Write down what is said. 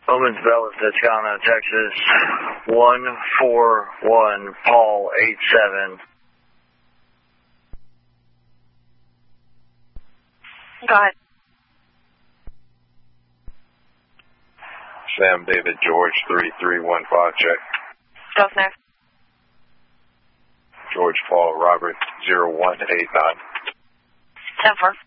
Owensville, Toscana, Texas, 141 Paul 87. Go ahead. Sam David George 3315 check. Go Snare. George Paul Robert 0189. 10-4.